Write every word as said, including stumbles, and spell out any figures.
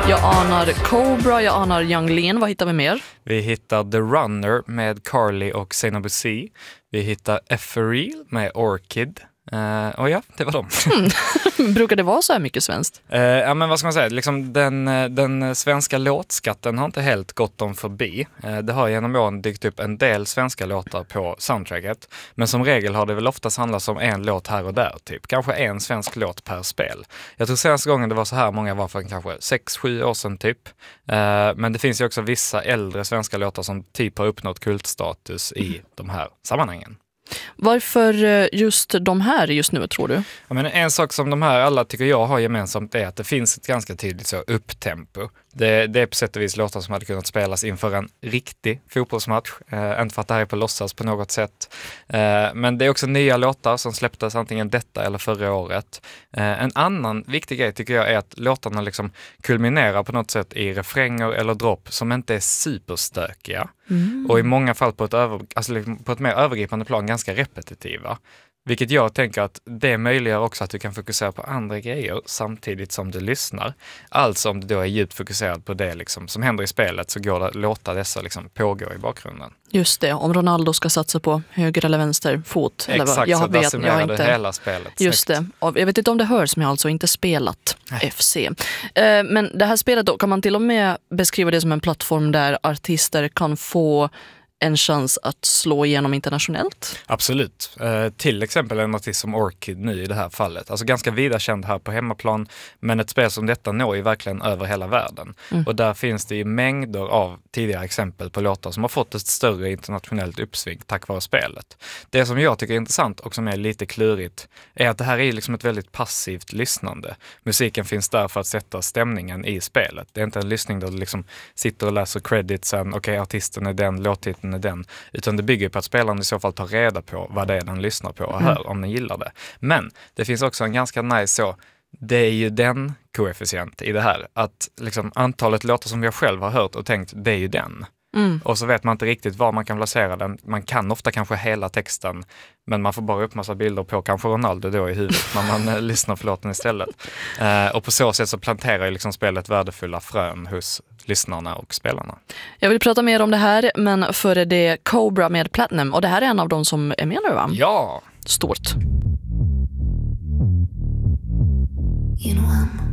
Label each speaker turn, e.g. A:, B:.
A: Jag anar Cobra, jag anar Yung Lean. Vad hittar vi mer?
B: Vi hittar The Runner med Carly och Zainab C. Vi hittar Ethereal med Orchid. Uh, och ja, det var de.
A: Mm. Brukar det vara så här mycket svenskt?
B: Uh, ja, men vad ska man säga? Liksom den, den svenska låtskatten har inte helt gått dem förbi. Uh, det har genom åren dykt upp en del svenska låtar på soundtracket. Men som regel har det väl oftast handlat om en låt här och där. Typ. Kanske en svensk låt per spel. Jag tror senaste gången det var så här många var för kanske sex sju år sedan typ. Uh, men det finns ju också vissa äldre svenska låtar som typ har uppnått kultstatus i de här sammanhangen.
A: Varför just de här just nu, tror du?
B: Ja, men en sak som de här alla tycker jag har gemensamt är att det finns ett ganska tydligt så upptempo. Det, det är på sätt och vis låtar som hade kunnat spelas inför en riktig fotbollsmatch. Eh, inte för att det här är på låtsas på något sätt. Eh, men det är också nya låtar som släpptes antingen detta eller förra året. Eh, en annan viktig grej tycker jag är att låtarna liksom kulminerar på något sätt i refränger eller dropp som inte är superstökiga. Mm. Och i många fall på ett, över, alltså liksom på ett mer övergripande plan ganska repetitiva. Vilket jag tänker att det möjliggör också att du kan fokusera på andra grejer samtidigt som du lyssnar. Alltså om du då är djupt fokuserad på det liksom, som händer i spelet så går det att låta dessa liksom pågå i bakgrunden.
A: Just det, om Ronaldo ska satsa på höger eller vänster fot.
B: Exakt,
A: eller vad? Jag
B: så
A: vet,
B: där
A: jag har
B: inte,
A: inte
B: hela spelet.
A: Just
B: Snyggt.
A: det, och jag vet inte om det hörs men jag har alltså inte spelat Nej. F C. Eh, men det här spelet då, kan man till och med beskriva det som en plattform där artister kan få en chans att slå igenom internationellt?
B: Absolut. Eh, till exempel en artist som Orchid nu i det här fallet. Alltså ganska vida känd här på hemmaplan, men ett spel som detta når ju verkligen över hela världen. Mm. Och där finns det ju mängder av tidigare exempel på låtar som har fått ett större internationellt uppsving tack vare spelet. Det som jag tycker är intressant och som är lite klurigt är att det här är liksom ett väldigt passivt lyssnande. Musiken finns där för att sätta stämningen i spelet. Det är inte en lyssning där du liksom sitter och läser creditsen, okej, okay, artisten är den, låttiteln är den, utan det bygger på att spelaren i så fall tar reda på vad det är den lyssnar på och hör mm. om den gillar det. Men det finns också en ganska nice så, det är ju den koefficient i det här, att liksom antalet låtar som jag själv har hört och tänkt, det är ju den. Mm. Och så vet man inte riktigt var man kan placera den. Man kan ofta kanske hela texten, men man får bara upp massa bilder på kanske Ronaldo då i huvudet när man eh, lyssnar på låten istället. Eh, och på så sätt så planterar ju liksom spelet värdefulla frön hos lyssnarna och spelarna. Jag
A: vill prata mer om det här, men före det Cobra med Platinum. Och det här är en av de som är med nu, va?
B: Ja!
A: Stort.
C: You know, I'm